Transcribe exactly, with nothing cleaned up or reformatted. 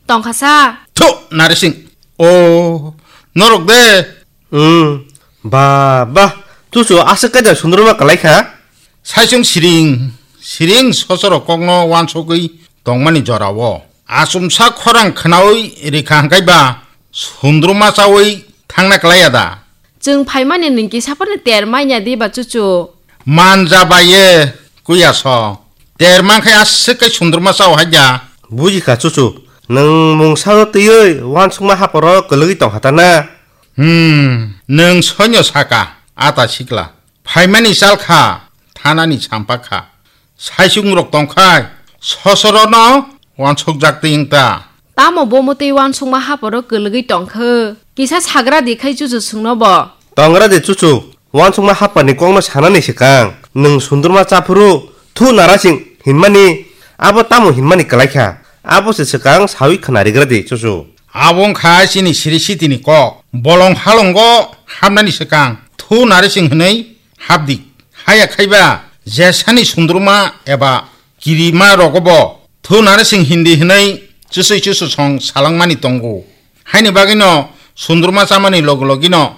덩카사 투 나르싱 오 너럭데 음 바바 투수 아스까지 손으로만 갈라이카 사이숑 시링 시링 서서로 꼭노 완속의 동만이 저라워 아숨사 코랑 크나의 이리카 한가이바 손드로마사의 탕나클라야다 증 파이만의 능기 사번의 때르마이냐디 바쭈쭈 만자바예 꾸야서 때르만카야 스케 손드로마사오 하자 무지가 투수 능 몽사도 뜨의 완숙마 하버러 걸르기 똥하다나 음, 능 소녀 사가 아다시글라 파이만이 쌀카 타나니 참박카 사이숑록 똥카이 서서로너 완속작대잉다 따모 보모떼 완숙마 하버러 걸르기 똥크 기사 사그라 디카이 주주 승노버 덩그라데 투수 완숙마 하빠니 꽁마 사나니 시강 능 손드로마 짜프루 투 나라싱 힘만이 아버 따모 힘만이 갈라이카 아버스 시강 사위 크나리그라데 투수 아봉 카시니 시리시디니 꼭 볼롱 할롱고 함나니 세강 투 나르싱 흔의 합디 하야 카이바 제산이 순드루마 에바 기리마 로고보 투 나르싱 힌디 흔의 주스이 주스 총 살랑만이 동고 하이니 바기노 순드루마 사마니 로글로기노